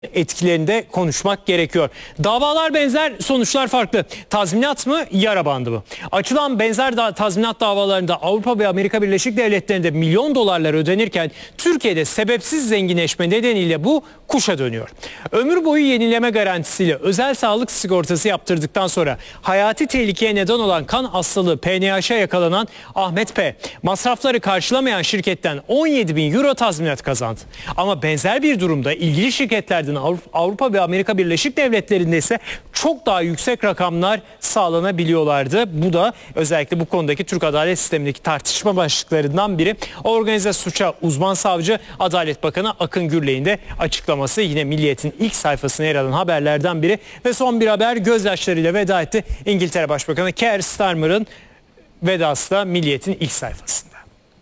etkilerinde konuşmak gerekiyor. Davalar benzer, sonuçlar farklı. Tazminat mı, yara bandı mı? Açılan benzer tazminat davalarında Avrupa ve Amerika Birleşik Devletleri'nde milyon dolarlar ödenirken Türkiye'de sebepsiz zenginleşme nedeniyle bu kuşa dönüyor. Ömür boyu yenileme garantisiyle özel sağlık sigortası yaptırdıktan sonra hayati tehlikeye neden olan kan hastalığı PNH'a yakalanan Ahmet P. masrafları karşılamayan şirketten 17.000 euro tazminat kazandı. Ama benzer bir durumda ilgili şirketlerden Avrupa ve Amerika Birleşik Devletleri'nde ise çok daha yüksek rakamlar sağlanabiliyorlardı. Bu da özellikle bu konudaki Türk adalet sistemindeki tartışma başlıklarından biri. Organize suça uzman savcı Adalet Bakanı Akın Gürley'in de açıklaması, yine Milliyet'in ilk sayfasına yer alan haberlerden biri. Ve son bir haber, gözyaşlarıyla veda etti. İngiltere Başbakanı Keir Starmer'ın vedası da Milliyet'in ilk sayfasında.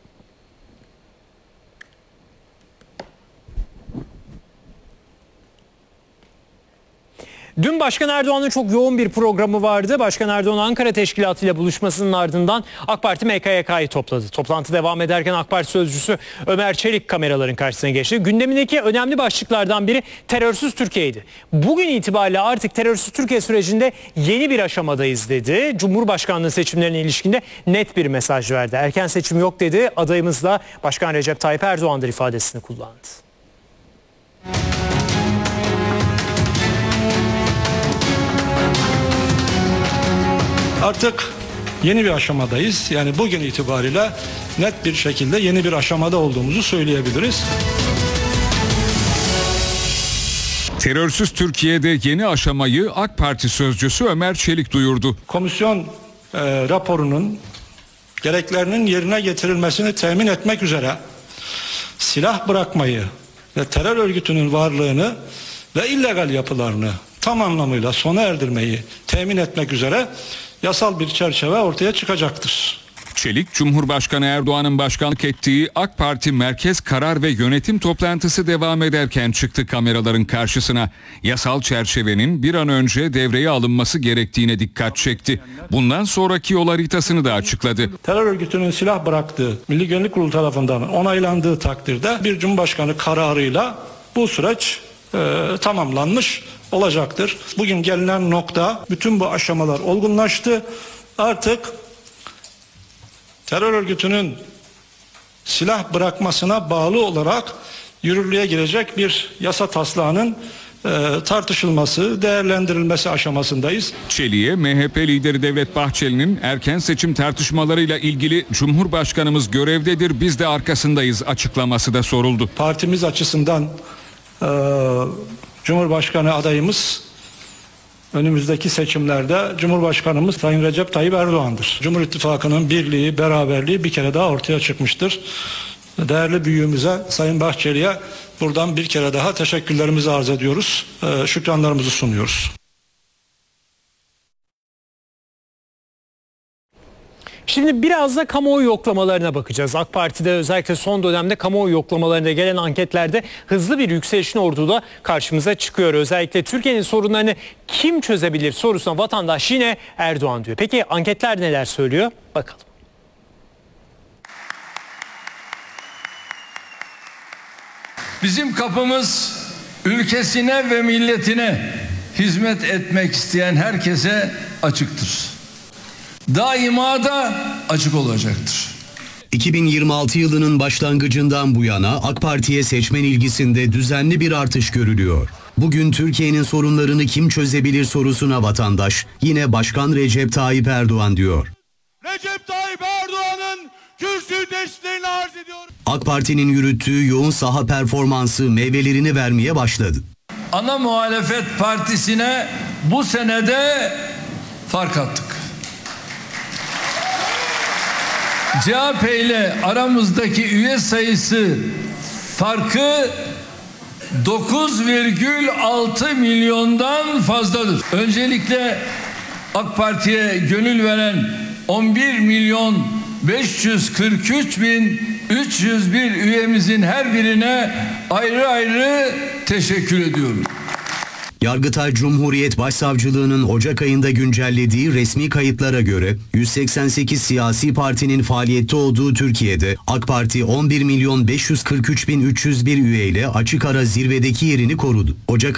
Dün Başkan Erdoğan'ın çok yoğun bir programı vardı. Başkan Erdoğan Ankara Teşkilatı ile buluşmasının ardından AK Parti MKYK'yı topladı. Toplantı devam ederken AK Parti sözcüsü Ömer Çelik kameraların karşısına geçti. Gündemindeki önemli başlıklardan biri terörsüz Türkiye'ydi. Bugün itibariyle artık terörsüz Türkiye sürecinde yeni bir aşamadayız dedi. Cumhurbaşkanlığı seçimlerine ilişkinde net bir mesaj verdi. Erken seçim yok dedi. Adayımız da Başkan Recep Tayyip Erdoğan'dır ifadesini kullandı. Artık yeni bir aşamadayız. Yani bugün itibariyle net bir şekilde yeni bir aşamada olduğumuzu söyleyebiliriz. Terörsüz Türkiye'de yeni aşamayı AK Parti sözcüsü Ömer Çelik duyurdu. Komisyon raporunun gereklerinin yerine getirilmesini temin etmek üzere silah bırakmayı ve terör örgütünün varlığını ve illegal yapılarını tam anlamıyla sona erdirmeyi temin etmek üzere yasal bir çerçeve ortaya çıkacaktır. Çelik, Cumhurbaşkanı Erdoğan'ın başkanlık ettiği AK Parti Merkez Karar ve Yönetim toplantısı devam ederken çıktı kameraların karşısına. Yasal çerçevenin bir an önce devreye alınması gerektiğine dikkat çekti. Bundan sonraki yol haritasını da açıkladı. Terör örgütünün silah bıraktığı Milli Güvenlik Kurulu tarafından onaylandığı takdirde bir Cumhurbaşkanı kararıyla bu süreç tamamlanmış olacaktır. Bugün gelinen nokta, bütün bu aşamalar olgunlaştı. Artık terör örgütünün silah bırakmasına bağlı olarak yürürlüğe girecek bir yasa taslağının tartışılması, değerlendirilmesi aşamasındayız. Çelik'e MHP lideri Devlet Bahçeli'nin erken seçim tartışmalarıyla ilgili Cumhurbaşkanımız görevdedir, biz de arkasındayız açıklaması da soruldu. Partimiz açısından Cumhurbaşkanı adayımız önümüzdeki seçimlerde Cumhurbaşkanımız Sayın Recep Tayyip Erdoğan'dır. Cumhur İttifakı'nın birliği, beraberliği bir kere daha ortaya çıkmıştır. Değerli büyüğümüze, Sayın Bahçeli'ye buradan bir kere daha teşekkürlerimizi arz ediyoruz. Şükranlarımızı sunuyoruz. Şimdi biraz da kamuoyu yoklamalarına bakacağız. AK Parti'de özellikle son dönemde kamuoyu yoklamalarında gelen anketlerde hızlı bir yükselişin olduğu da karşımıza çıkıyor. Özellikle Türkiye'nin sorunlarını kim çözebilir sorusuna vatandaş yine Erdoğan diyor. Peki anketler neler söylüyor? Bakalım. Bizim kapımız ülkesine ve milletine hizmet etmek isteyen herkese açıktır. Daima da açık olacaktır. 2026 yılının başlangıcından bu yana AK Parti'ye seçmen ilgisinde düzenli bir artış görülüyor. Bugün Türkiye'nin sorunlarını kim çözebilir sorusuna vatandaş yine Başkan Recep Tayyip Erdoğan diyor. Recep Tayyip Erdoğan'ın kürsü teşhislerini arz ediyorum. AK Parti'nin yürüttüğü yoğun saha performansı meyvelerini vermeye başladı. Ana muhalefet partisine bu senede fark attık. CHP ile aramızdaki üye sayısı farkı 9,6 milyondan fazladır. Öncelikle AK Parti'ye gönül veren 11.543.301 üyemizin her birine ayrı ayrı teşekkür ediyorum. Yargıtay Cumhuriyet Başsavcılığı'nın Ocak ayında güncellediği resmi kayıtlara göre 188 siyasi partinin faaliyette olduğu Türkiye'de AK Parti 11.543.301 üyeyle açık ara zirvedeki yerini korudu. Ocak